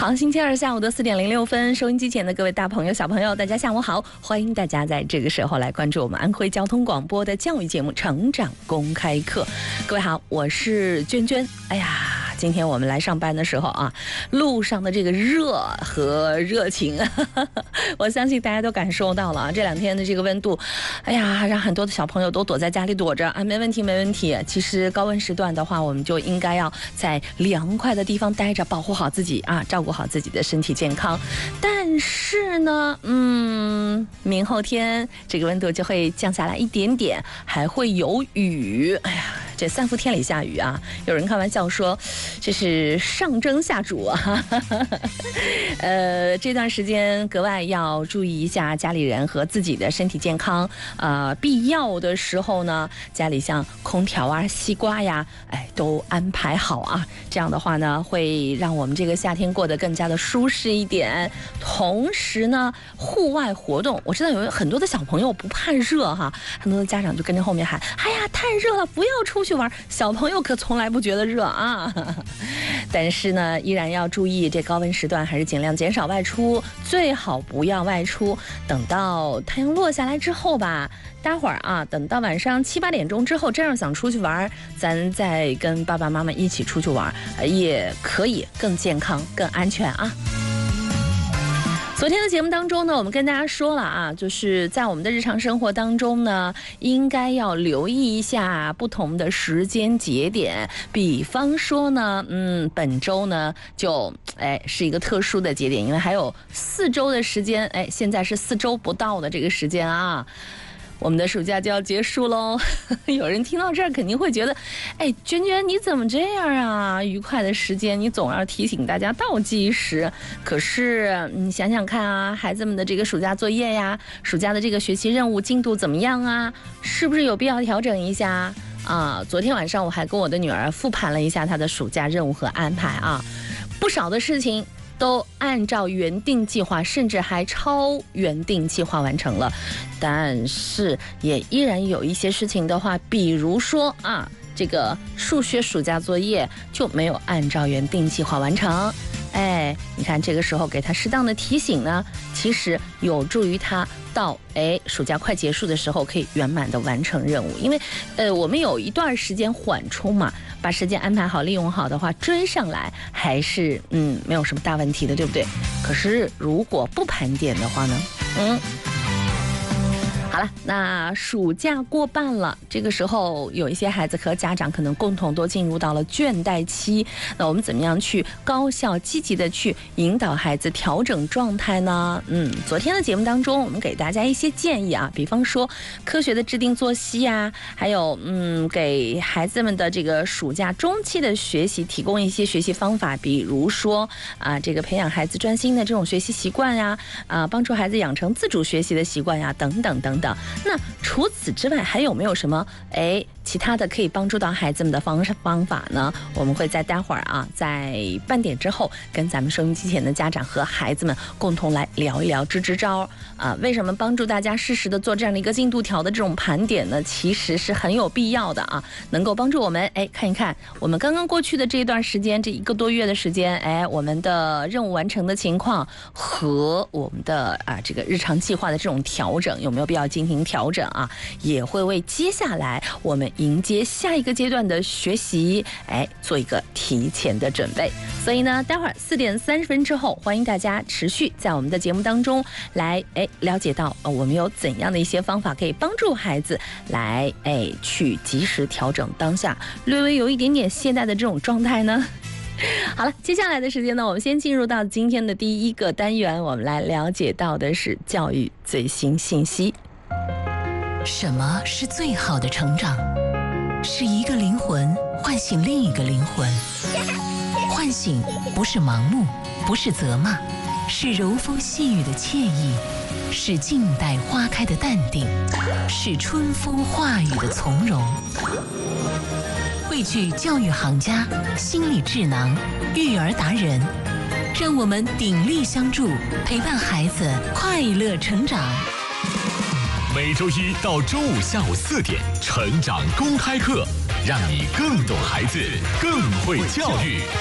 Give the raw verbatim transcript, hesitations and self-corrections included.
好，星期二下午的四点零六分，收音机前的各位大朋友、小朋友，大家下午好！欢迎大家在这个时候来关注我们安徽交通广播的教育节目《成长公开课》。各位好，我是娟娟。哎呀，今天我们来上班的时候啊，路上的这个热和热情，呵呵我相信大家都感受到了啊。这两天的这个温度，哎呀，让很多的小朋友都躲在家里躲着啊，没问题，没问题。其实高温时段的话，我们就应该要在凉快的地方待着，保护好自己啊，照顾好自己的身体健康。但是呢，嗯，明后天这个温度就会降下来一点点，还会有雨。哎呀，这三伏天里下雨啊，有人开玩笑说这是上蒸下煮啊。呃，这段时间格外要注意一下家里人和自己的身体健康。呃，必要的时候呢，家里像空调啊、西瓜呀，哎，都安排好啊。这样的话呢，会让我们这个夏天过得更加的舒适一点。同时呢，户外活动，我知道有很多的小朋友不怕热哈，很多的家长就跟着后面喊：“哎呀，太热了，不要出去玩。”小朋友可从来不觉得热啊。但是呢，依然要注意，这高温时段还是尽量减少外出，最好不要外出。等到太阳落下来之后吧，待会儿啊，等到晚上七八点钟之后，真要想出去玩，咱再跟爸爸妈妈一起出去玩，也可以更健康、更安全啊。昨天的节目当中呢，我们跟大家说了啊，就是在我们的日常生活当中呢，应该要留意一下不同的时间节点。比方说呢，嗯，本周呢就哎是一个特殊的节点，因为还有四周的时间，哎，现在是四周不到的这个时间啊。我们的暑假就要结束喽，有人听到这儿肯定会觉得，哎，娟娟你怎么这样啊？愉快的时间你总要提醒大家倒计时，可是你想想看啊，孩子们的这个暑假作业呀，暑假的这个学习任务进度怎么样啊？是不是有必要调整一下啊？昨天晚上我还跟我的女儿复盘了一下她的暑假任务和安排啊，不少的事情都按照原定计划，甚至还超原定计划完成了，但是也依然有一些事情的话，比如说啊，这个数学暑假作业就没有按照原定计划完成。哎，你看这个时候给他适当的提醒呢，其实有助于他到哎暑假快结束的时候可以圆满的完成任务。因为呃我们有一段时间缓冲嘛，把时间安排好利用好的话，追上来还是嗯没有什么大问题的，对不对？可是如果不盘点的话呢，嗯。好了，那暑假过半了，这个时候有一些孩子和家长可能共同都进入到了倦怠期。那我们怎么样去高效积极的去引导孩子调整状态呢？嗯，昨天的节目当中，我们给大家一些建议啊，比方说科学的制定作息啊，还有嗯，给孩子们的这个暑假中期的学习提供一些学习方法，比如说啊，这个培养孩子专心的这种学习习惯呀，啊，帮助孩子养成自主学习的习惯呀，等等等等。那除此之外还有没有什么哎其他的可以帮助到孩子们的方方法呢？我们会在待会儿啊，在半点之后跟咱们收音机前的家长和孩子们共同来聊一聊支支招啊。为什么帮助大家适时的做这样的一个进度条的这种盘点呢？其实是很有必要的啊，能够帮助我们哎看一看我们刚刚过去的这一段时间，这一个多月的时间，哎，我们的任务完成的情况和我们的啊这个日常计划的这种调整有没有必要进行调整啊？也会为接下来我们迎接下一个阶段的学习，哎，做一个提前的准备。所以呢，待会儿四点三十分之后，欢迎大家持续在我们的节目当中来，哎，了解到呃我们有怎样的一些方法可以帮助孩子来，哎，去及时调整当下略微有一点点懈怠的这种状态呢。好了，接下来的时间呢，我们先进入到今天的第一个单元，我们来了解到的是教育最新信息。 什么是最好的成长？是一个灵魂唤醒另一个灵魂。唤醒不是盲目，不是责骂，是柔风细雨的惬意，是静待花开的淡定，是春风化雨的从容。汇聚教育行家、心理智囊、育儿达人，让我们鼎力相助，陪伴孩子快乐成长。 每周一到周五下午四点，成长公开课，让你更懂孩子，更会教育。